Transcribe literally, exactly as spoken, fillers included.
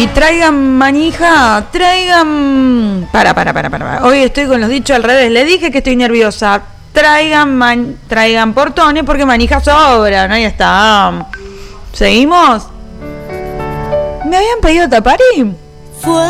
Y traigan manija, traigan... Para, para, para, para. Hoy estoy con los dichos al revés. Le dije que estoy nerviosa. Traigan man... traigan portones porque manija sobra. ¿No? Ahí está. ¿Seguimos? ¿Me habían pedido taparí? Fue